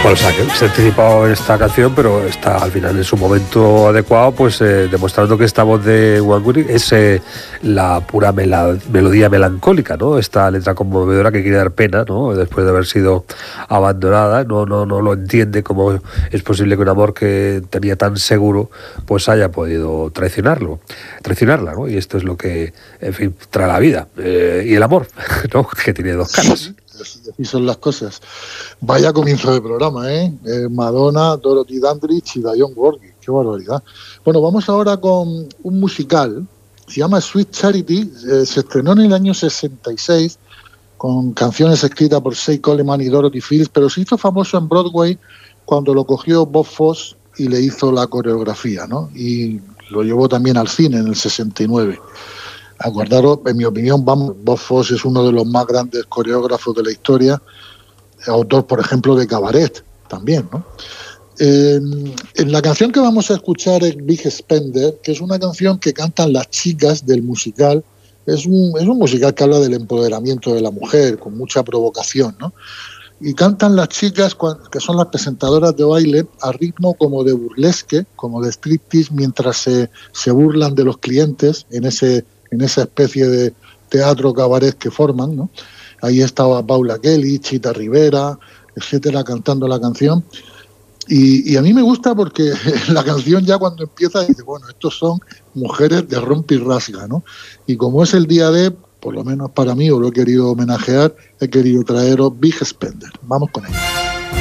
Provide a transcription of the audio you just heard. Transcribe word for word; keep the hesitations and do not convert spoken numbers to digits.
Bueno, o sea, que se ha anticipado en esta canción, pero está al final en su momento adecuado, pues eh, demostrando que esta voz de Wanguri es eh, la pura mela, melodía melancólica, ¿no? Esta letra conmovedora que quiere dar pena, ¿no? Después de haber sido abandonada, no, no, no lo entiende cómo es posible que un amor que tenía tan seguro, pues haya podido traicionarlo, traicionarla, ¿no? Y esto es lo que, en fin, trae la vida eh, y el amor, ¿no? Que tiene dos caras. Así son las cosas. Vaya comienzo de programa, ¿eh? eh Madonna, Dorothy Dandridge y Dionne Warwick. Qué barbaridad. Bueno, vamos ahora con un musical. Se llama Sweet Charity. Eh, se estrenó en el año sesenta y seis con canciones escritas por Shea Coleman y Dorothy Fields, pero se hizo famoso en Broadway cuando lo cogió Bob Fosse y le hizo la coreografía, ¿no? Y lo llevó también al cine en el sesenta y nueve. Acordaros, en mi opinión, vamos, Bob Fosse es uno de los más grandes coreógrafos de la historia, autor, por ejemplo, de Cabaret, también, ¿no? Eh, en la canción que vamos a escuchar es Big Spender, que es una canción que cantan las chicas del musical. Es un, es un musical que habla del empoderamiento de la mujer, con mucha provocación, ¿no? Y cantan las chicas, que son las presentadoras de baile, a ritmo como de burlesque, como de striptease, mientras se, se burlan de los clientes en ese... en esa especie de teatro cabaret que forman, ¿no? Ahí estaba Paula Kelly, Chita Rivera, etcétera, cantando la canción. Y, y a mí me gusta porque la canción ya cuando empieza dice, bueno, estos son mujeres de rompe y rasga, ¿no? Y como es el día de, por lo menos para mí, o lo he querido homenajear, he querido traeros Big Spender. Vamos con ella.